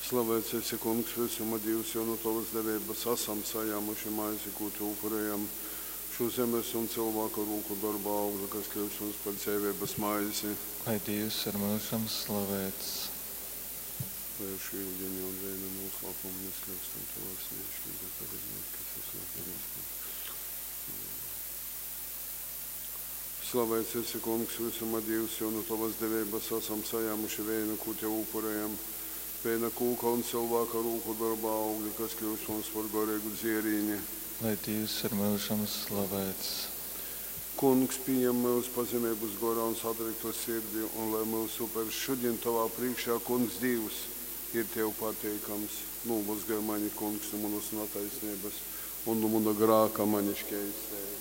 Slavēts esi, Kungs, visuma Dievs, jo no tavas devības esam sajāmuši maizi, ko tu upurējam šo zemes un cilvēku rūku darba augļu, kas kļūst mums par dzīvības maizi. Lai Dievs ar mūžam slavēts. Lai šī ildiņa un vēna mūsu lapumu mēs kļūstam tavas viešķības, kas esam parasti. Slavēts esi, Kungs, visuma Dievs, jo no tavas devības esam sajāmuši vēnu, ko te upurējam. Vēna kūka un cilvēka rūku darba augļi, kas kļūst mums par garīgu dzierīni. Lai Dievs ar mūžam slavēts. Kungs, pieņem mūsu pazemības gorā un satrikto sirdi, un lai mūsu upers šodien tavā priekšā, Kungs, Dievs, ir tev pateikams. Nulmazgāj mani, Kungs, no manas netaisnības un no mana grāka manišķējas.